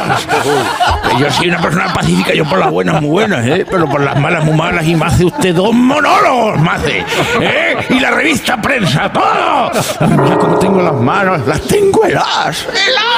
Yo soy una persona pacífica, yo por las buenas muy buenas, pero por las malas muy malas, y me hace usted 2 monólogos, me hace, y la revista Prensa, todo. Ya como tengo las manos, las tengo heladas.